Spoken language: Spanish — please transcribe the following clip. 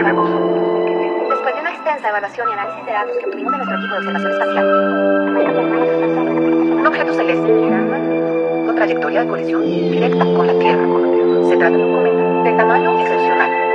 Marcos. Después de una extensa evaluación y análisis de datos que obtuvimos de nuestro equipo de observación espacial, un objeto celeste con trayectoria de colisión directa con la Tierra. Se trata de un cometa de tamaño excepcional.